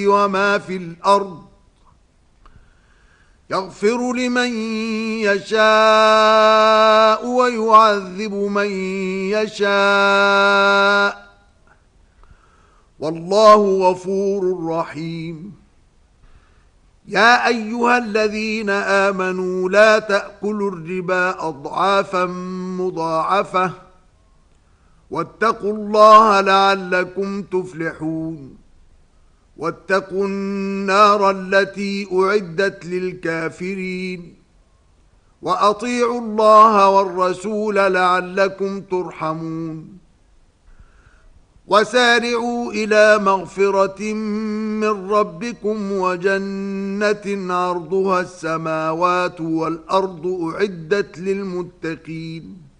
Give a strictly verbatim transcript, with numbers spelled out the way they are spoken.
وما في الأرض يغفر لمن يشاء ويعذب من يشاء والله غفور رحيم. يا أيها الذين آمنوا لا تأكلوا الربا أضعافا مضاعفة واتقوا الله لعلكم تفلحون. واتقوا النار التي أعدت للكافرين وأطيعوا الله والرسول لعلكم ترحمون. وسارعوا إلى مغفرة من ربكم وجنة عرضها السماوات والأرض أعدت للمتقين